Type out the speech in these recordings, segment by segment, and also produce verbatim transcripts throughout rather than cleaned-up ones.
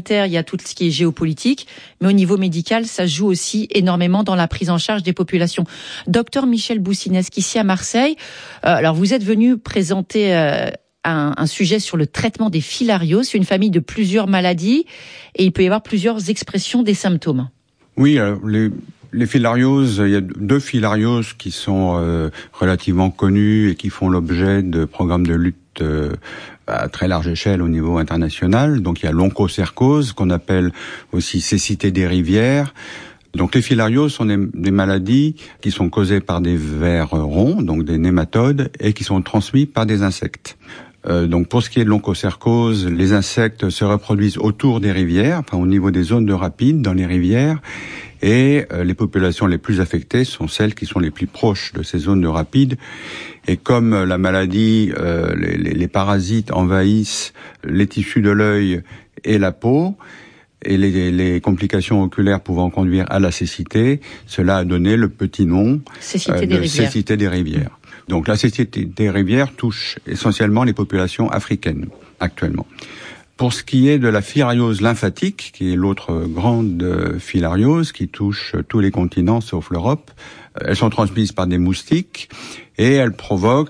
sanitaire, il y a tout ce qui est géopolitique, mais au niveau médical, ça joue aussi énormément dans la prise en charge des populations. Docteur Michel Boussinesq, ici à Marseille, euh, alors vous êtes venu présenter euh, un, un sujet sur le traitement des filarioses. C'est une famille de plusieurs maladies et il peut y avoir plusieurs expressions des symptômes. Oui, alors les... Les filarioses, il y a deux filarioses qui sont euh, relativement connues et qui font l'objet de programmes de lutte euh, à très large échelle au niveau international. Donc il y a l'onchocercose, qu'on appelle aussi cécité des rivières. Donc les filarioses sont des, des maladies qui sont causées par des vers ronds, donc des nématodes, et qui sont transmises par des insectes. Euh, donc pour ce qui est de l'onchocercose, les insectes se reproduisent autour des rivières, enfin au niveau des zones de rapides dans les rivières. Et euh, les populations les plus affectées sont celles qui sont les plus proches de ces zones de rapides. Et comme euh, la maladie, euh, les, les, les parasites envahissent les tissus de l'œil et la peau, et les, les complications oculaires pouvant conduire à la cécité, cela a donné le petit nom cécité euh, des de rivières. cécité des rivières. Donc la cécité des rivières touche essentiellement les populations africaines actuellement. Pour ce qui est de la filariose lymphatique, qui est l'autre grande filariose qui touche tous les continents sauf l'Europe, elles sont transmises par des moustiques et elles provoquent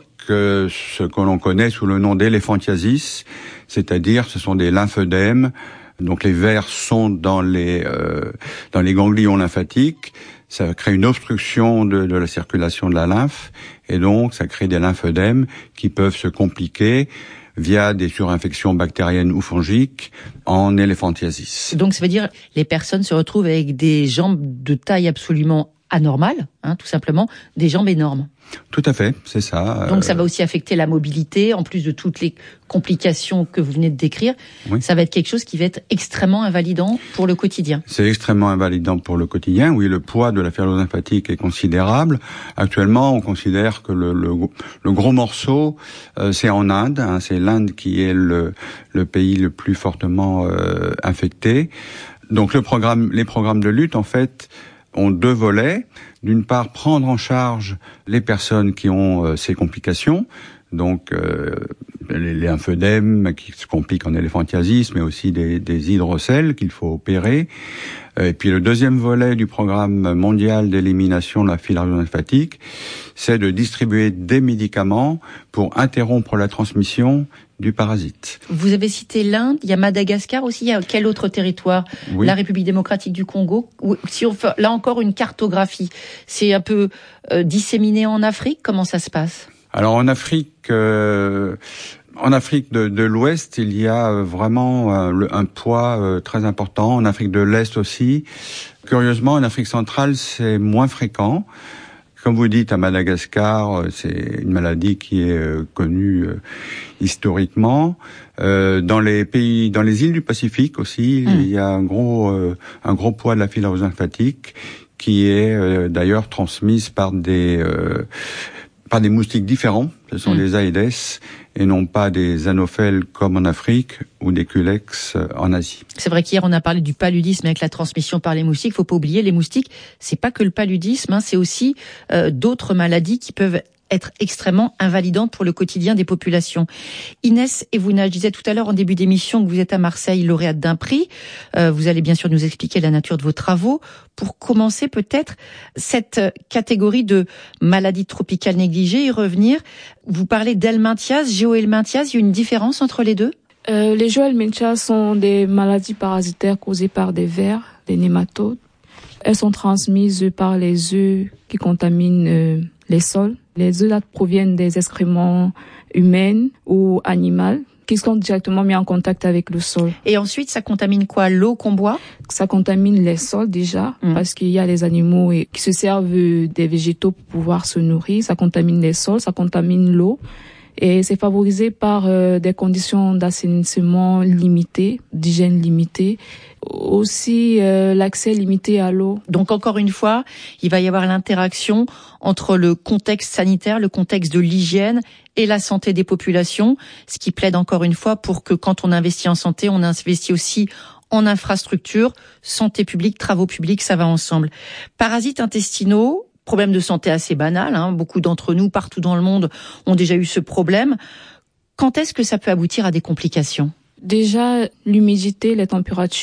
ce que l'on connaît sous le nom d'éléphantiasis, c'est-à-dire ce sont des lymphœdèmes. Donc les vers sont dans les euh, dans les ganglions lymphatiques, ça crée une obstruction de, de la circulation de la lymphe et donc ça crée des lymphœdèmes qui peuvent se compliquer via des surinfections bactériennes ou fongiques en éléphantiasis. Donc ça veut dire les personnes se retrouvent avec des jambes de taille absolument anormale, hein, tout simplement, des jambes énormes. Tout à fait, c'est ça. Donc ça va aussi affecter la mobilité, en plus de toutes les complications que vous venez de décrire. Oui. Ça va être quelque chose qui va être extrêmement invalidant pour le quotidien. C'est extrêmement invalidant pour le quotidien. Oui, le poids de la filariose lymphatique est considérable. Actuellement, on considère que le, le, le gros morceau, euh, c'est en Inde. Hein, c'est l'Inde qui est le, le pays le plus fortement euh, infecté. Donc le programme, les programmes de lutte, en fait, ont deux volets. D'une part, prendre en charge les personnes qui ont euh, ces complications, donc euh, les lymphœdèmes qui se compliquent en éléphantiasis, mais aussi des, des hydrocèles qu'il faut opérer. Et puis le deuxième volet du programme mondial d'élimination de la filariose lymphatique, c'est de distribuer des médicaments pour interrompre la transmission du parasite. Vous avez cité l'Inde, il y a Madagascar aussi, il y a quel autre territoire ? Oui. La République démocratique du Congo. Si on fait là encore une cartographie, c'est un peu euh, disséminé en Afrique, comment ça se passe ? Alors en Afrique, euh, en Afrique de, de l'Ouest, il y a vraiment euh, un poids euh, très important. En Afrique de l'Est aussi. Curieusement, en Afrique centrale, c'est moins fréquent. Comme vous dites, à Madagascar, c'est une maladie qui est euh, connue euh, historiquement. Euh, dans les pays, dans les îles du Pacifique aussi, mmh. il y a un gros, euh, un gros poids de la filariose lymphatique qui est euh, d'ailleurs transmise par des, euh, par des moustiques différents. Ce sont mmh. des Aedes et non pas des Anophèles comme en Afrique ou des Culex en Asie. C'est vrai qu'hier on a parlé du paludisme avec la transmission par les moustiques. Faut pas oublier, les moustiques, c'est pas que le paludisme, hein, c'est aussi euh, d'autres maladies qui peuvent être extrêmement invalidantes pour le quotidien des populations. Inès Evouna, je disais tout à l'heure en début d'émission que vous êtes à Marseille lauréate d'un prix. Euh, vous allez bien sûr nous expliquer la nature de vos travaux. Pour commencer peut-être cette catégorie de maladies tropicales négligées et revenir, vous parlez d'helminthiase, géohelminthiase, il y a une différence entre les deux ? euh, Les géohelminthiases sont des maladies parasitaires causées par des vers, des nématodes. Elles sont transmises par les œufs qui contaminent euh, les sols. Les œufs là proviennent des excréments humains ou animaux qui sont directement mis en contact avec le sol. Et ensuite, ça contamine quoi ? L'eau qu'on boit ? Ça contamine les sols déjà, mmh. parce qu'il y a les animaux qui se servent des végétaux pour pouvoir se nourrir. Ça contamine les sols, ça contamine l'eau. Et c'est favorisé par euh, des conditions d'assainissement limitées, d'hygiène limitée, aussi euh, l'accès limité à l'eau. Donc encore une fois, il va y avoir l'interaction entre le contexte sanitaire, le contexte de l'hygiène et la santé des populations, ce qui plaide encore une fois pour que quand on investit en santé, on investit aussi en infrastructure, santé publique, travaux publics, ça va ensemble. Parasites intestinaux, problème de santé assez banal, hein. Beaucoup d'entre nous, partout dans le monde, ont déjà eu ce problème. Quand est-ce que ça peut aboutir à des complications ? Déjà, l'humidité, les températures